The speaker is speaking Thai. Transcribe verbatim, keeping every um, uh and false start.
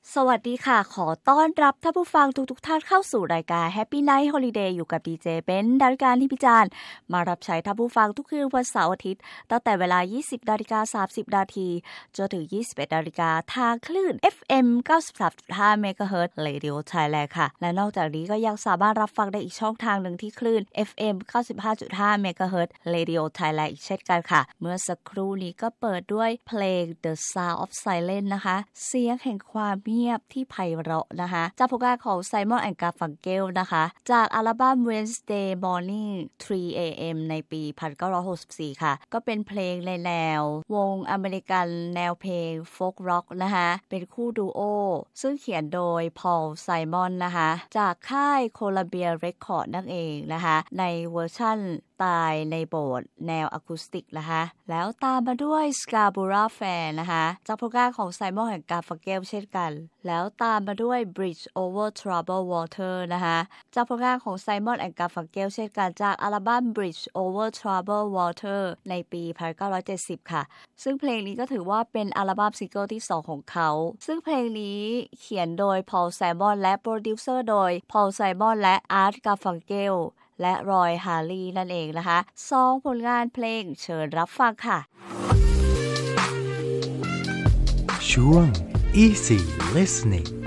สวัสดีค่ะขอต้อนรับท่านผู้ฟังทุกๆท่านเข้าสู่รายการ Happy Night Holiday อยู่กับดีเจเบนดาริกานิพิจารณ์มารับใช้ท่านผู้ฟังทุกคืนวันเสาร์อาทิตย์ตั้งแต่เวลา ยี่สิบนาฬิกาสามสิบนาทีจนถึง ยี่สิบเอ็ดนาฬิกาทางคลื่น เอฟ เอ็ม เก้าสิบสามจุดห้า เมกะเฮิรตซ์ Radio Thailand ค่ะและนอกจากนี้ก็ยังสามารถรับฟังได้อีกช่องทางหนึ่งที่คลื่น เอฟ เอ็ม เก้าสิบห้าจุดห้า เมกะเฮิรตซ์ Radio Thailand อีกเช่นกันค่ะเมื่อสักครู่นี้ก็เปิดด้วยเพลง The Sound of Silence นะคะเสียงแห่งความเงียบที่ไพเราะนะคะจากผลงานของ Simon and Garfunkel นะคะจากอัลบั้ม Wednesday Morning ทรี เอ เอ็ม ในปี หนึ่งพันเก้าร้อยหกสิบสี่ ค่ะก็เป็นเพลงในแนววงอเมริกันแนวเพลงโฟล์กร็อกนะคะเป็นคู่ดูโอซึ่งเขียนโดย Paul Simon นะคะจากค่าย Columbia Records นั่นเองนะคะในเวอร์ชั่นตายในโบสถ์แนวอะคูสติกนะคะแล้วตามมาด้วย Scarborough Fair นะคะจากผลงานของ Simon and Garfunkel เช่นกันแล้วตามมาด้วย Bridge Over Troubled Water นะคะจากผลงานของ Simon and Garfunkel เช่นกันจากอัลบั้ม Bridge Over Troubled Water ในปี หนึ่งพันเก้าร้อยเจ็ดสิบ ค่ะซึ่งเพลงนี้ก็ถือว่าเป็นอัลบั้มซิงเกิลที่สองของเขาซึ่งเพลงนี้เขียนโดย Paul Simon และโปรดิวเซอร์โดย Paul Simon และ Art Garfunkelและรอยฮาร์ลีย์นั่นเองนะคะสองผลงานเพลงเชิญรับฟังค่ะช่วง Easy Listening